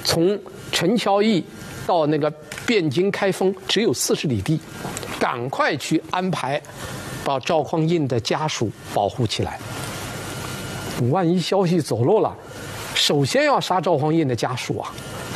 从陈桥驿到那个汴京开封只有40里地，赶快去安排，把赵匡胤的家属保护起来。万一消息走漏了，首先要杀赵匡胤的家属啊！